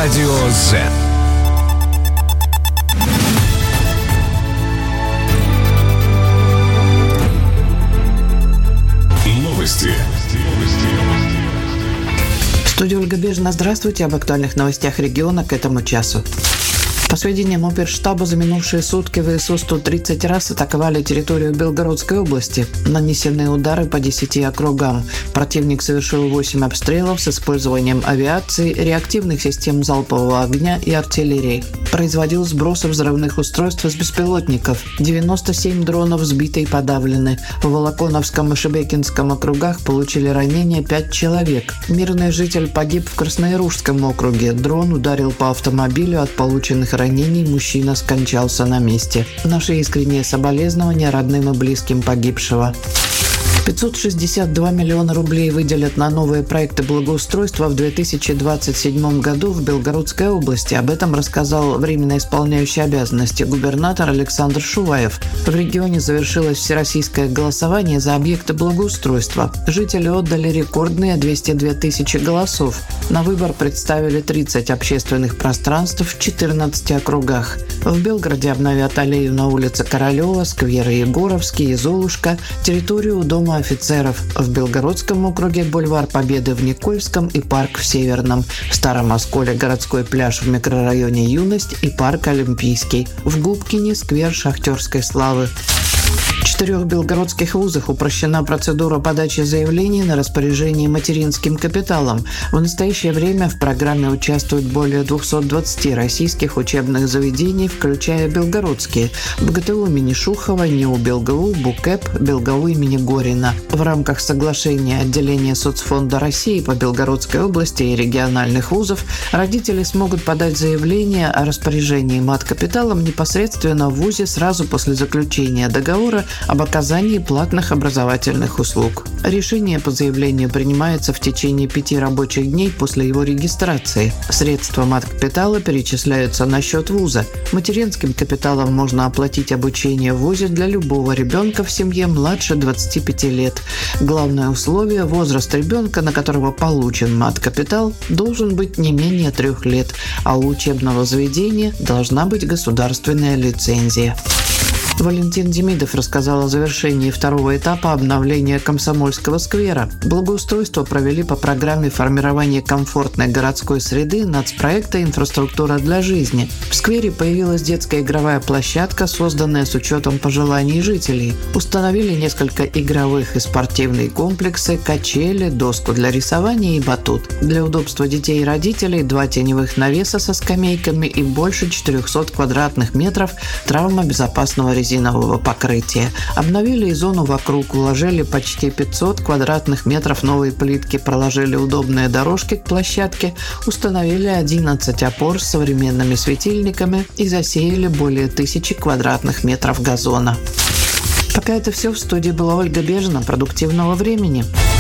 Радио Z. Новости. Студия Ольга Бежина. Здравствуйте. Об актуальных новостях региона к этому часу. По сведениям оперштаба, за минувшие сутки ВСУ 130 раз атаковали территорию Белгородской области. Нанесены удары по 10 округам. Противник совершил 8 обстрелов с использованием авиации, реактивных систем залпового огня и артиллерии. Производил сбросы взрывных устройств из беспилотников. 97 дронов сбиты и подавлены. В Волоконовском и Шебекинском округах получили ранения 5 человек. Мирный житель погиб в Краснояружском округе. Дрон ударил по автомобилю. От полученных ранений мужчина скончался на месте. Наши искренние соболезнования родным и близким погибшего. 562 миллиона рублей выделят на новые проекты благоустройства в 2027 году в Белгородской области. Об этом рассказал временно исполняющий обязанности губернатор Александр Шуваев. В регионе завершилось всероссийское голосование за объекты благоустройства. Жители отдали рекордные 202 тысячи голосов. На выбор представили 30 общественных пространств в 14 округах. В Белгороде обновят аллею на улице Королева, скверы Егоровский и Золушка, территорию у Дома офицеров. В Белгородском округе бульвар Победы в Никольском и парк в Северном. В Старом Осколе городской пляж в микрорайоне Юность и парк Олимпийский. В Губкине сквер Шахтерской славы. В 4 белгородских вузах упрощена процедура подачи заявлений на распоряжение материнским капиталом. В настоящее время в программе участвуют более 220 российских учебных заведений, включая белгородские: БГТУ имени Шухова, НИУ БелГУ, БУКЭП, БелГУ имени Горина. В рамках соглашения отделения Соцфонда России по Белгородской области и региональных вузов родители смогут подать заявление о распоряжении мат-капиталом непосредственно в вузе сразу после заключения договора об оказании платных образовательных услуг. Решение по заявлению принимается в течение 5 рабочих дней после его регистрации. Средства мат-капитала перечисляются на счет вуза. Материнским капиталом можно оплатить обучение в вузе для любого ребенка в семье младше 25 лет. Главное условие – возраст ребенка, на которого получен мат-капитал, должен быть не менее 3 лет, а у учебного заведения должна быть государственная лицензия. Валентин Демидов рассказал о завершении 2-го этапа обновления Комсомольского сквера. Благоустройство провели по программе формирования комфортной городской среды нацпроекта «Инфраструктура для жизни». В сквере появилась детская игровая площадка, созданная с учетом пожеланий жителей. Установили несколько игровых и спортивные комплексы, качели, доску для рисования и батут. Для удобства детей и родителей 2 теневых навеса со скамейками и больше 400 квадратных метров травмобезопасного резинового покрытия. Обновили и зону вокруг, уложили почти 500 квадратных метров новой плитки, проложили удобные дорожки к площадке, установили 11 опор с современными светильниками и засеяли более 1000 квадратных метров газона. Пока это все. В студии была Ольга Бежина. Продуктивного времени.